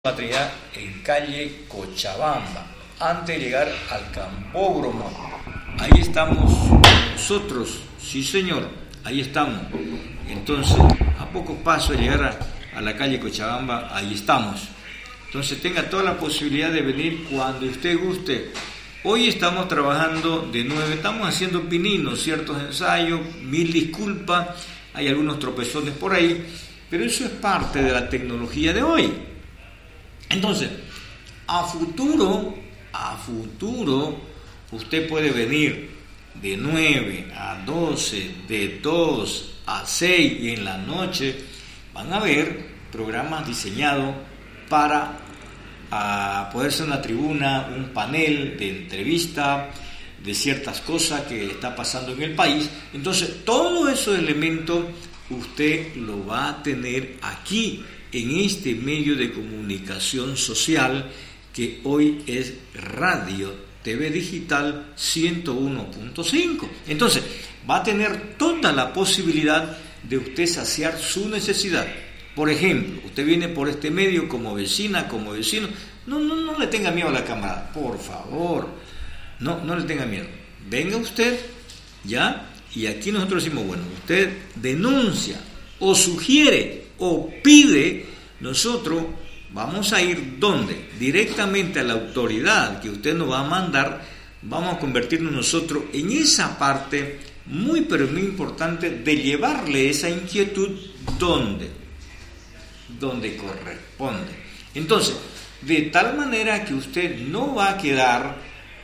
Trinidad en calle Cochabamba, antes de llegar al Campódromo. Ahí estamos nosotros, sí señor, ahí estamos. Entonces, a pocos pasos de llegar a la calle Cochabamba, ahí estamos. Entonces tenga toda la posibilidad de venir cuando usted guste. Hoy estamos trabajando de 9, estamos haciendo pininos, ciertos ensayos, mil disculpas, hay algunos tropezones por ahí, pero eso es parte de la tecnología de hoy. Entonces, a futuro, usted puede venir de 9 a 12, de 2 a 6 y en la noche van a haber programas diseñados para poder ser una tribuna, un panel de entrevista de ciertas cosas que está pasando en el país. Entonces, todos esos elementos usted lo va a tener aquí, en este medio de comunicación social que hoy es Radio TV Digital 101.5. Entonces, va a tener toda la posibilidad de usted saciar su necesidad. Por ejemplo, usted viene por este medio como vecina, como vecino, no le tenga miedo a la cámara, por favor, no le tenga miedo. Venga usted, ¿ya? Y aquí nosotros decimos, bueno, usted denuncia o sugiere o pide, nosotros vamos a ir ¿dónde? Directamente a la autoridad que usted nos va a mandar, vamos a convertirnos nosotros en esa parte muy pero muy importante de llevarle esa inquietud donde corresponde. Entonces, de tal manera que usted no va a quedar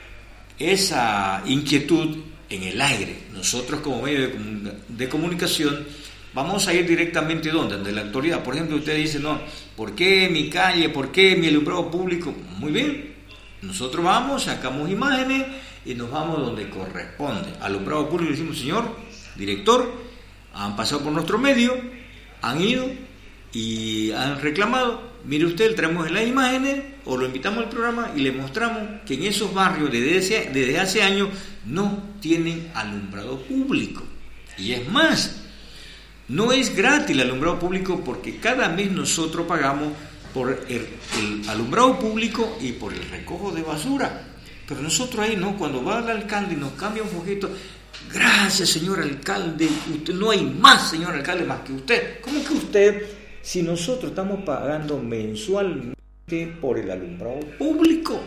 esa inquietud en el aire. Nosotros como medio de comunicación vamos a ir directamente donde la autoridad. Por ejemplo, usted dice, no, ¿por qué mi calle? ¿Por qué mi alumbrado público? Muy bien, nosotros vamos, sacamos imágenes y nos vamos donde corresponde. Alumbrado público, decimos, señor director, han pasado por nuestro medio, han ido y han reclamado. Mire usted, traemos las imágenes o lo invitamos al programa y le mostramos que en esos barrios desde hace años no tienen alumbrado público. Y es más, no es gratis el alumbrado público porque cada mes nosotros pagamos por el alumbrado público y por el recojo de basura. Pero nosotros ahí, ¿no? Cuando va el alcalde y nos cambia un foquito, gracias señor alcalde, usted, no hay más señor alcalde más que usted. ¿Cómo que usted? Si nosotros estamos pagando mensualmente por el alumbrado público.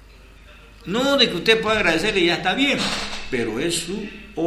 No de que usted pueda agradecerle y ya está bien, pero es su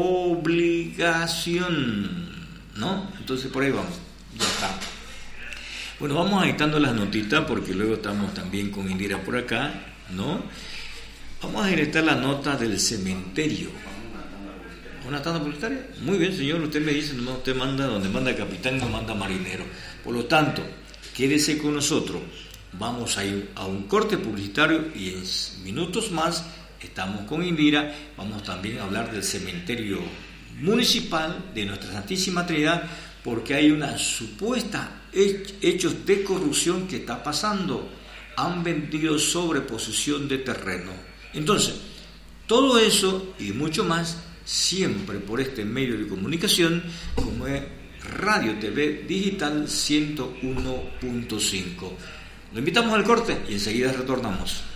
obligación, ¿no? Entonces por ahí vamos, ya está. Bueno, vamos agitando las notitas porque luego estamos también con Indira por acá, ¿no? Vamos a agregar las notas del cementerio. ¿Una tanda publicitaria? Muy bien, señor, usted me dice, no, usted manda donde manda capitán, no manda marinero. Por lo tanto, quédese con nosotros. Vamos a ir a un corte publicitario y en minutos más estamos con Indira. Vamos también a hablar del cementerio municipal de Nuestra Santísima Trinidad, porque hay una supuesta hechos de corrupción que está pasando. Han vendido sobreposición de terreno. Entonces, todo eso y mucho más siempre por este medio de comunicación como es Radio TV Digital 101.5. Lo invitamos al corte y enseguida retornamos.